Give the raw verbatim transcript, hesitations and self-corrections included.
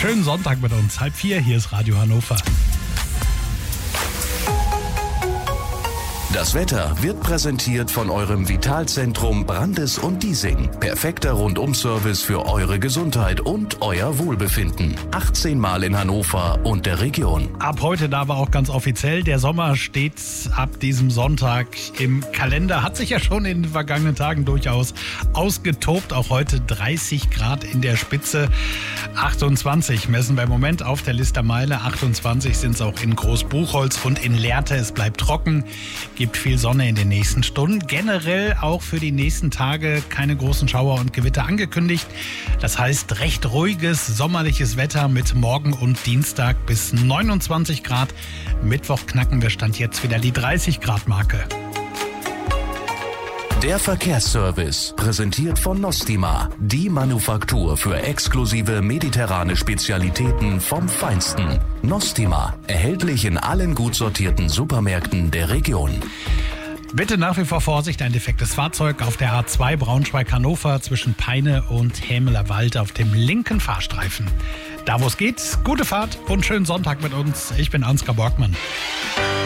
Schönen Sonntag mit uns. Halb vier, hier ist Radio Hannover. Das Wetter wird präsentiert von eurem Vitalzentrum Brandes und Diesing. Perfekter Rundum-Service für eure Gesundheit und euer Wohlbefinden. achtzehn Mal in Hannover und der Region. Ab heute da war auch ganz offiziell. Der Sommer steht ab diesem Sonntag im Kalender. Hat sich ja schon in den vergangenen Tagen durchaus ausgetobt. Auch heute dreißig Grad in der Spitze. achtundzwanzig messen wir im Moment auf der Listermeile. achtundzwanzig sind es auch in Großbuchholz und in Lehrte. Es bleibt trocken. Gibt viel Sonne in den nächsten Stunden. Generell auch für die nächsten Tage keine großen Schauer und Gewitter angekündigt. Das heißt recht ruhiges, sommerliches Wetter mit morgen und Dienstag bis neunundzwanzig Grad. Mittwoch knacken wir Stand jetzt wieder die dreißig Grad Marke. Der Verkehrsservice, präsentiert von Nostima, die Manufaktur für exklusive mediterrane Spezialitäten vom Feinsten. Nostima, erhältlich in allen gut sortierten Supermärkten der Region. Bitte nach wie vor Vorsicht, ein defektes Fahrzeug auf der A zwei Braunschweig-Hannover zwischen Peine und Hämeler Wald auf dem linken Fahrstreifen. Da wo es geht, gute Fahrt und schönen Sonntag mit uns. Ich bin Ansgar Borgmann.